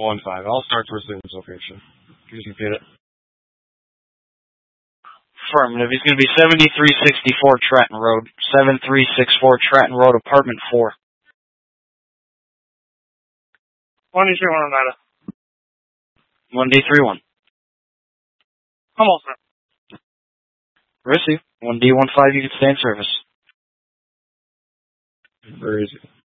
1-5. I'll start to receive this location. Can you repeat it? Affirmative. He's going to be 7364 Trenton Road. 7364 Trenton Road, apartment 4. 1D31 Oneida. 1D31. Almost there. Receive. 1D15, you can stay in service. Very easy.